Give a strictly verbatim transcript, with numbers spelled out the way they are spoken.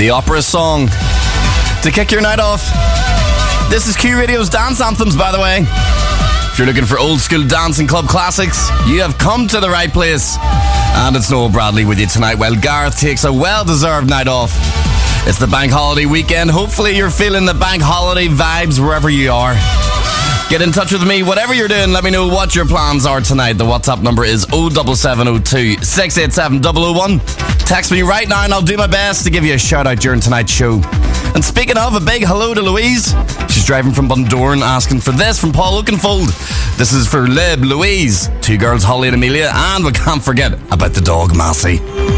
the opera song to kick your night off. This is Q Radio's Dance Anthems, by the way. If you're looking for old school dance and club classics, you have come to the right place. And it's Noel Bradley with you tonight while Gareth takes a well-deserved night off. It's the bank holiday weekend. Hopefully you're feeling the bank holiday vibes wherever you are. Get in touch with me, whatever you're doing. Let me know what your plans are tonight. The WhatsApp number is oh seven seven oh two, six eight seven, double oh one. Text me right now and I'll do my best to give you a shout out during tonight's show. And speaking of, a big hello to Louise. She's driving from Bundoran asking for this from Paul Oakenfold. This is for Lib, Louise, two girls, Holly and Amelia, and we can't forget about the dog, Massey.